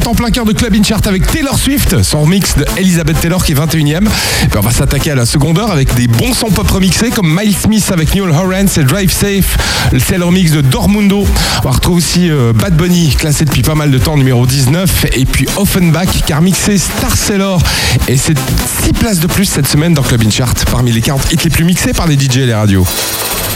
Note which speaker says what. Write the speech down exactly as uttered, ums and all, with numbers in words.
Speaker 1: En plein cœur de Club In Chart avec Taylor Swift, son remix de Elizabeth Taylor qui est vingt et unième. Et puis on va s'attaquer à la seconde heure avec des bons sons pop remixés comme Miles Smith avec Niall Horan, c'est Drive Safe, c'est le remix de Dormundo. On va retrouver aussi euh, Bad Bunny, classé depuis pas mal de temps, numéro dix-neuf. Et puis Offenbach qui a remixé Star Sailor. Et c'est six places de plus cette semaine dans Club In Chart, parmi les quarante hits les plus mixés par les D J et les radios.